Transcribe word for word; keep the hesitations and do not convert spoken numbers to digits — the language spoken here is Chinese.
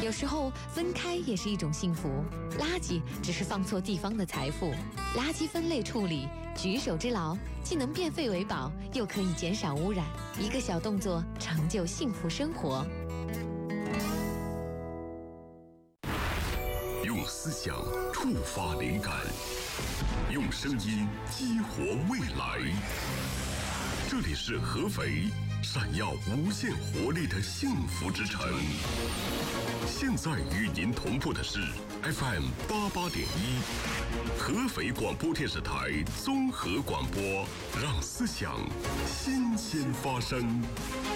有时候分开也是一种幸福。垃圾只是放错地方的财富，垃圾分类处理，举手之劳，既能变废为宝，又可以减少污染。一个小动作，成就幸福生活。 用思想触发灵感，用声音激活未来。这里是合肥，闪耀无限活力的幸福之城。现在与您同步的是 F M 八八点一，合肥广播电视台综合广播，让思想新鲜发生。